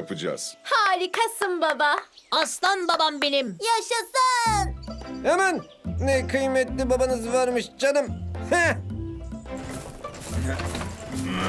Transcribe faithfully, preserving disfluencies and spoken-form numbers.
yapacağız. Harikasın baba. Aslan babam benim. Yaşasın. Aman ne kıymetli babanız varmış canım. Heh.